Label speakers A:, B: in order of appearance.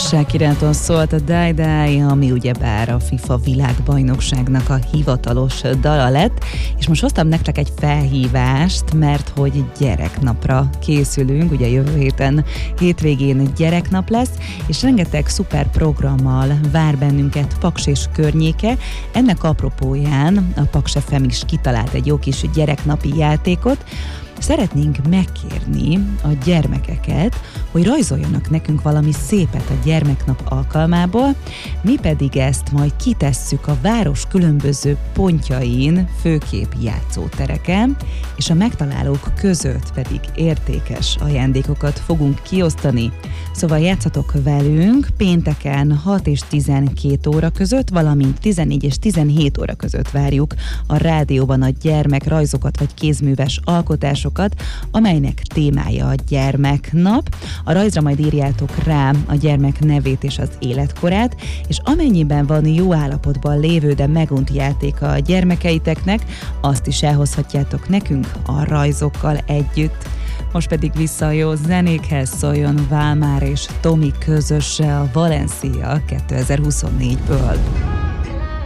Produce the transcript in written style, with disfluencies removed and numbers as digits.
A: Sákiráton szólt a Die Die, ami ugyebár a FIFA világbajnokságnak a hivatalos dala lett, és most hoztam nektek egy felhívást, mert hogy gyereknapra készülünk, ugye jövő hétvégén gyereknap lesz, és rengeteg szuper programmal vár bennünket Paks és környéke. Ennek apropóján a Paks FM is kitalált egy jó kis gyereknapi játékot. Szeretnénk megkérni a gyermekeket, hogy rajzoljanak nekünk valami szépet a gyermeknap alkalmából, mi pedig ezt majd kitesszük a város különböző pontjain, főképp játszótereken, és a megtalálók között pedig értékes ajándékokat fogunk kiosztani. Szóval játszatok velünk pénteken 6 és 12 óra között, valamint 14 és 17 óra között várjuk a rádióban a gyermekrajzokat vagy kézműves alkotásokat, amelynek témája a gyermeknap. A rajzra majd írjátok rá a gyermek nevét és az életkorát, és amennyiben van jó állapotban lévő, de megunt játéka a gyermekeiteknek, azt is elhozhatjátok nekünk a rajzokkal együtt. Most pedig vissza a jó zenékhez, szóljon Válmár és Tomi közöse a Valencia 2024-ből.